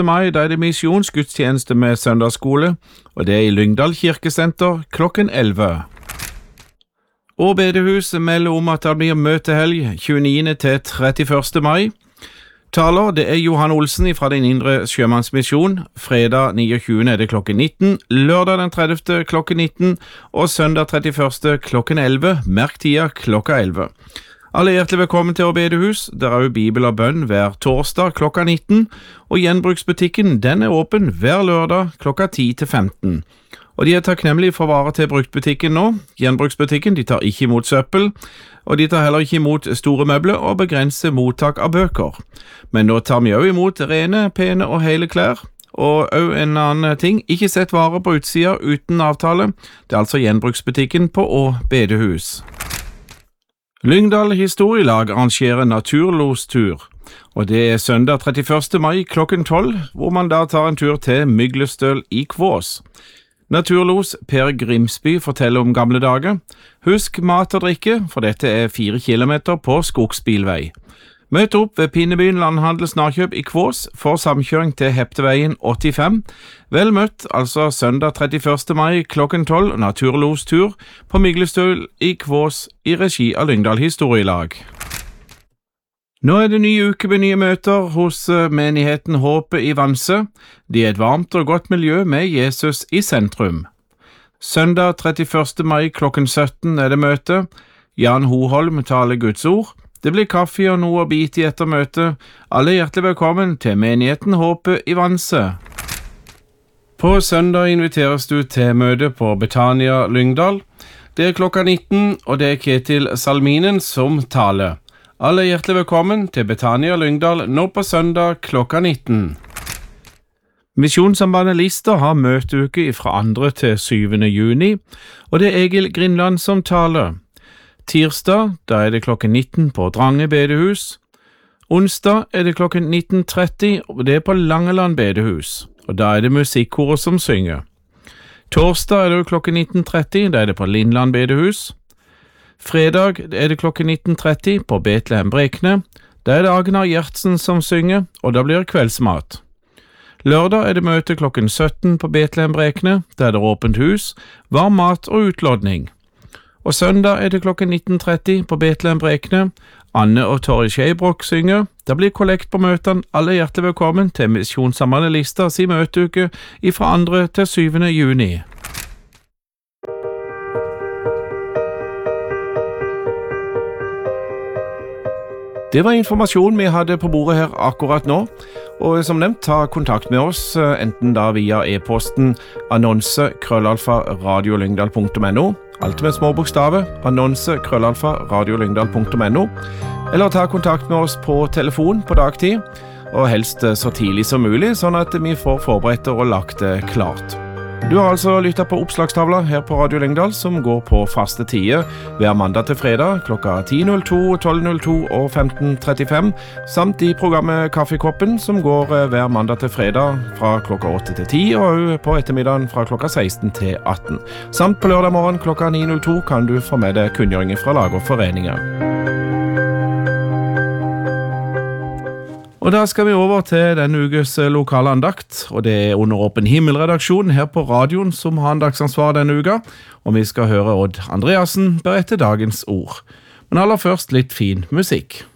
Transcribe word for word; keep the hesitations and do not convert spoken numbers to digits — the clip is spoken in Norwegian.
mai, da er det misjonsgudstjeneste med søndagsskole, og det er i Lyngdal kirkesenter klokken elleve. Og bedehuset melder om at det blir møtehelg tjueniende til trettiførste mai. Taler, det er Johan Olsen fra Den indre sjømannsmisjon. Fredag niogtyvende er det klokken nitten, lørdag den tredivte klokken nitten og søndag trettiførste klokken elleve, merk tida klokka elleve. Alle er hjertelig velkommen til bedehus. Der er jo Bibel og bønn hver torsdag klokka nitten, og gjenbruksbutikken den er åpen hver lørdag klokka ti til femten. Og de er takknemlige for varer til bruktbutikken nå. Gjenbruksbutikken de tar ikke imot søppel, og de tar heller ikke imot store møbler og begrenser mottak av bøker. Men nå tar vi også imot rene, pene og hele klær. Og også en annen ting, ikke sett varer på utsida uten avtale. Det er altså gjenbruksbutikken på Å bedehus. Lyngdal historielag arrangerer naturlostur, og det er søndag trettiførste mai klokken tolv, hvor man da tar en tur til Myglestøl i Kvås. Naturlos Per Grimsby forteller om gamle dager. Husk mat og drikke, for dette er fire kilometer på skogsbilvei. Møt opp ved Pinnebyen Landhandel Snarkjøp i Kvås for samkjøring til Hepteveien åttifem. Vel møtt, altså søndag trettiførste mai klokken tolv, naturlostur på Myglestøl i Kvås i regi av Lyngdal historielag. Nå er det ny uke med nye møter hos menigheten Håpet i Vanse. De er et varmt og godt miljø med Jesus i sentrum. Søndag trettiførste mai klokken sytten er det møte. Jan Hoholm taler Guds ord. Det blir kaffe og noe å bite i etter møtet. Alle er hjertelig velkommen til menigheten Håpet i Vanse. På søndag inviteres du til møte på Betania Lyngdal. Det er klokka nitten, og det er Ketil Salminen som taler. Alle er hjertelig velkommen til Betania Lyngdal nå på søndag klokka nitten. Misjonssambandet Lister har møteuke fra andre til syvende juni, og det er Egil Grindland som taler. Tirsdag, da er det klokken nitten på Drange bedehus. Onsdag er det klokken nitten tretti, og det er på Langeland bedehus, og da er det musikkoret som synger. Torsdag er det klokken nitten tretti, da er det på Lindland bedehus. Fredag er det klokken nitten tretti på Betlehem Brekne. Da er det Agnar Gjertsen som synger, og da blir det kveldsmat. Lørdag er det møte klokken sytten på Betlehem Brekne. Da er det åpent hus, varm mat og utlodning. Og søndag er det klokken nitten tretti på Betlehem Brekne. Anne og Torri Skeibrok synger. Da blir kollekt på møtene. Alle er hjertelig velkommen til Misjonssambandet Lister si møteuke fra andre til syvende juni. Det var informasjon vi hadde på bordet her akkurat nå, og som nevnt, ta kontakt med oss, enten da via e-posten annonse krøllalfa radiolyngdal punktum no, alt med små bokstaver, annonse krøllalfa radiolyngdal punktum no, eller ta kontakt med oss på telefon på dagtid, og helst så tidlig som mulig, sånn at vi får forberedt og lagt det klart. Du har altså lyttet på oppslagstavla her på Radio Lyngdal, som går på faste tider hver mandag til fredag klokka ti null to, tolv null to og femten trettifem, samt i programmet Kaffekoppen, som går hver mandag til fredag fra klokka åtte til ti, og på ettermiddagen fra klokka seksten til atten. Samt på lørdag morgen klokka ni null to kan du få med deg kunngjøringer fra lag og foreninger. Og da skal vi over til denne ukes lokale andakt, og det er under Åpen Himmel-redaksjonen her på radioen som har andaktsansvar denne uka, og vi skal høre Odd Andreassen berette dagens ord. Men aller først litt fin musikk.